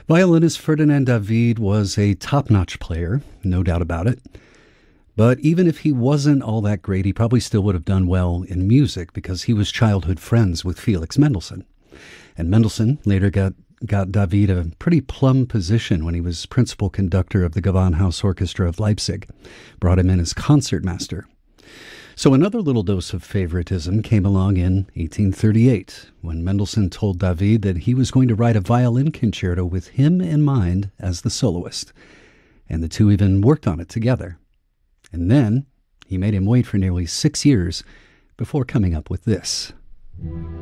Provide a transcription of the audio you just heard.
Violinist Ferdinand David was a top-notch player, no doubt about it. But even if he wasn't all that great, he probably still would have done well in music because he was childhood friends with Felix Mendelssohn. And Mendelssohn later got David a pretty plum position when he was principal conductor of the Gewandhaus Orchestra of Leipzig, brought him in as concertmaster. So another little dose of favoritism came along in 1838, when Mendelssohn told David that he was going to write a violin concerto with him in mind as the soloist. And the two even worked on it together. And then he made him wait for nearly 6 years before coming up with this.